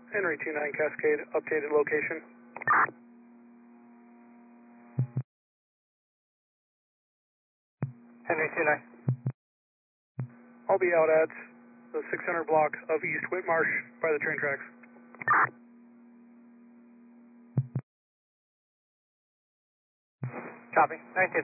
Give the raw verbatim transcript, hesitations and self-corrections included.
Henry two nine Cascade, updated location. Henry two nine. I'll be out at the six hundred block of East Whitmarsh by the train tracks. Copy. nineteen.